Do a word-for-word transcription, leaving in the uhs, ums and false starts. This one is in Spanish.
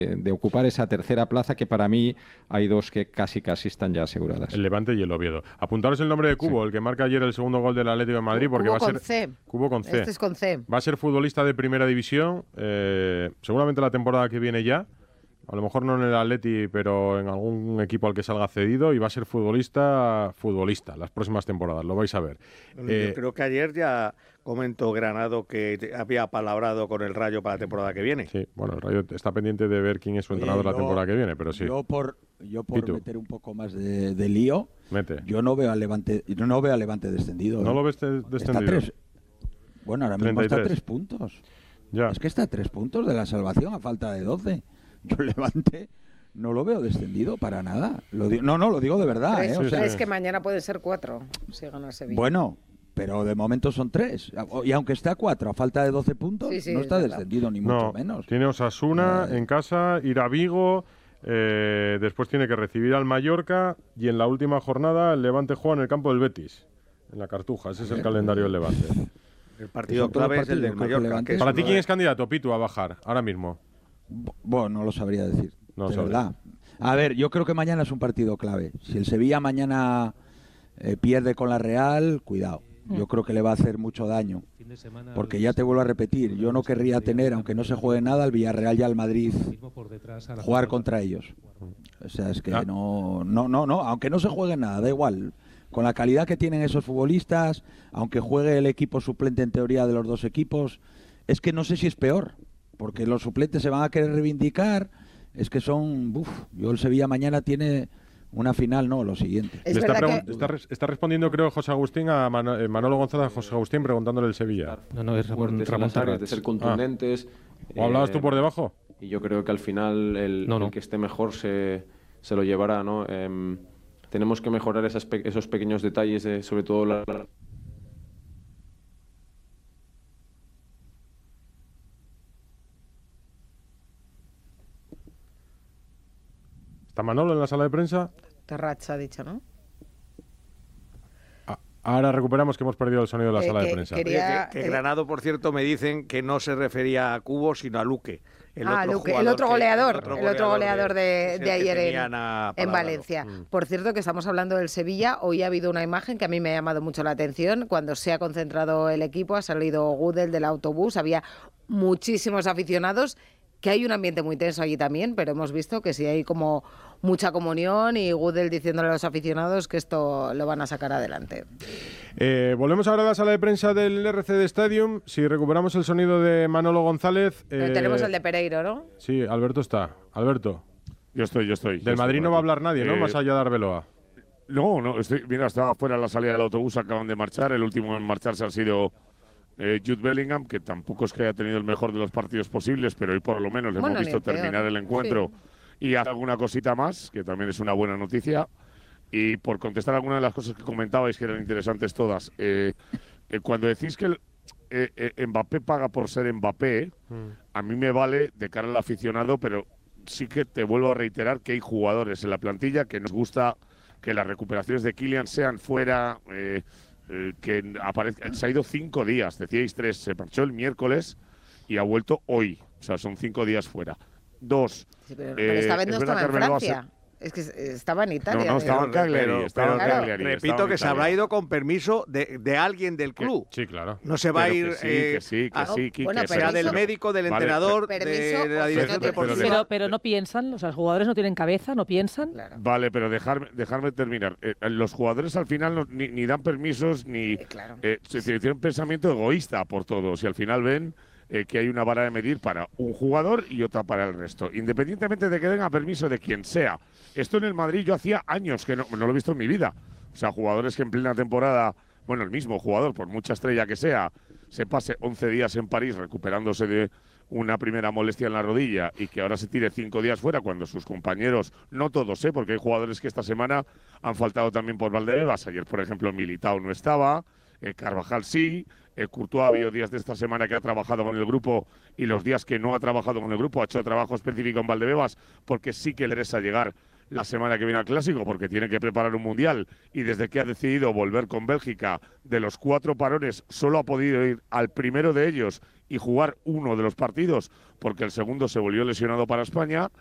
de ocupar esa tercera plaza, que para mí hay dos que casi casi están ya aseguradas. El Levante y el Oviedo. Apuntaros el nombre de Cubo, sí, el que marca ayer el segundo gol del Atlético de Madrid, porque Cubo va a ser... con C. Cubo con C. Este es con C. Va a ser futbolista de primera división, eh, seguramente la temporada que viene ya. A lo mejor no en el Atleti, pero en algún equipo al que salga cedido, y va a ser futbolista, futbolista las próximas temporadas, lo vais a ver. Bueno, eh, yo creo que ayer ya comentó Granado que había palabrado con el Rayo para la temporada que viene. Sí, bueno, el Rayo está pendiente de ver quién es su entrenador Oye, la temporada que viene, pero sí. Yo por, yo por meter un poco más de, de lío, Mete. yo no veo al Levante, yo no veo al Levante descendido. ¿No ¿eh? lo ves de, descendido? Está tres, bueno, ahora mismo treinta y tres. está a tres puntos. Ya. Es que está a tres puntos de la salvación a falta de doce. Yo el Levante no lo veo descendido para nada. Lo digo, no, no, lo digo de verdad. Tres, ¿eh? O sea, es que mañana puede ser cuatro si gana Sevilla. Bueno, pero de momento son tres. Y aunque esté a cuatro, a falta de doce puntos, sí, sí, no está verdad. descendido, ni no, mucho menos. Tiene Osasuna eh. en casa, ir a Vigo, eh, después tiene que recibir al Mallorca, y en la última jornada el Levante juega en el campo del Betis, en la Cartuja. Ese es el calendario del Levante. El partido clave es el del Mallorca. Que Para es ti, uno ¿quién de... es candidato, Pitu, a bajar ahora mismo? Bueno, no lo sabría decir. No de sabría. verdad. A ver, yo creo que mañana es un partido clave. Si el Sevilla mañana eh, pierde con la Real, cuidado. Yo creo que le va a hacer mucho daño. Porque ya te vuelvo a repetir, yo no querría tener, aunque no se juegue nada, al Villarreal y al Madrid jugar contra ellos. O sea, es que Ah. no, no, no, no, aunque no se juegue nada, da igual. Con la calidad que tienen esos futbolistas, aunque juegue el equipo suplente en teoría de los dos equipos, es que no sé si es peor, porque los suplentes se van a querer reivindicar. Es que son, uff, yo el Sevilla mañana tiene una final, no, lo siguiente. Es Le está, verdad está, res- está respondiendo, creo, José Agustín a Mano- eh, Manolo González, a José Agustín, preguntándole el Sevilla. No, no, es Ramón, Fuertes en Ramón las áreas, Terrats. de ser contundentes. ¿O hablabas eh, tú por debajo? Y yo creo que al final el, No, no. el que esté mejor se, se lo llevará, ¿no? Em, tenemos que mejorar esas pe- esos pequeños detalles, de, sobre todo la... ¿Está Manolo en la sala de prensa? Terrats ha dicho, ¿no? Ah, ahora recuperamos que hemos perdido el sonido de la Eh, sala de que- prensa. quería- Que, que eh, Granado, por cierto, me dicen que no se refería a Cubo, sino a Luque. El ah, otro Luque, el jugador otro que- goleador, el otro el otro goleador de, es el de que ayer en, tenían a en Palabrado. Valencia. Mm. Por cierto, que estamos hablando del Sevilla, hoy ha habido una imagen que a mí me ha llamado mucho la atención. Cuando se ha concentrado el equipo, ha salido Gudel del autobús, había muchísimos aficionados, que hay un ambiente muy tenso allí también, pero hemos visto que sí hay como mucha comunión y Gudel diciéndole a los aficionados que esto lo van a sacar adelante. Eh, volvemos ahora a la sala de prensa del R C D Stadium. Si recuperamos el sonido de Manolo González. Pero eh, tenemos el de Pereiro, ¿no? Sí, Alberto está. Alberto. Yo estoy, yo estoy. Del Madrid no va a hablar nadie, ¿no? Eh, Más allá de Arbeloa. No, no, estoy, mira, estaba fuera de la salida del autobús, acaban de marchar. El último en marcharse ha sido eh, Jude Bellingham, que tampoco es que haya tenido el mejor de los partidos posibles, pero hoy por lo menos le Bueno, hemos ni visto el peor. terminar el encuentro y hacer alguna cosita más, que también es una buena noticia. Y por contestar algunas de las cosas que comentabais, que eran interesantes todas, eh, eh, cuando decís que el, eh, eh, Mbappé paga por ser Mbappé, a mí me vale de cara al aficionado, pero sí que te vuelvo a reiterar que hay jugadores en la plantilla que nos gusta que las recuperaciones de Kylian sean fuera, eh, eh, que aparezca. Se ha ido cinco días, decíais tres, se marchó el miércoles y ha vuelto hoy, o sea, son cinco días fuera. Dos. Sí, pero, eh, pero esta vez es no verdad estaba que en Arbeloa Francia. Es que estaba en Italia. No, no, estaba en Pero- Cagliari, Pero- estaba en pero, Cagliari, repito estaba en que se Italia. habrá ido con permiso de, de alguien del Que- club. sí, claro. No se va a Pero ir que sí, eh, que sí, que a- sí, que bueno, que pero sea eso- del médico, del Vale, entrenador, de, permiso, de la o dirección si no te- deportiva. Pero, pero no piensan, o sea, los jugadores no tienen cabeza, no piensan. Claro. Vale, pero dejarme, dejarme terminar. Eh, los jugadores al final no- ni, ni dan permisos ni Eh, claro. eh, se, se tiene un pensamiento egoísta por todos y al final ven eh, que hay una vara de medir para un jugador y otra para el resto, independientemente de que den a permiso de quien sea. Esto en el Madrid yo hacía años que no, no lo he visto en mi vida. O sea, jugadores que en plena temporada, bueno, el mismo jugador, por mucha estrella que sea, se pase once días en París recuperándose de una primera molestia en la rodilla y que ahora se tire cinco días fuera cuando sus compañeros, no todos, ¿eh? Porque hay jugadores que esta semana han faltado también por Valdebebas. Ayer, por ejemplo, Militao no estaba, eh, Carvajal sí, eh, Courtois ha habido días de esta semana que ha trabajado con el grupo y los días que no ha trabajado con el grupo ha hecho trabajo específico en Valdebebas porque sí que le interesa llegar la semana que viene al Clásico porque tiene que preparar un Mundial y desde que ha decidido volver con Bélgica, de los cuatro parones solo ha podido ir al primero de ellos y jugar uno de los partidos porque el segundo se volvió lesionado para España,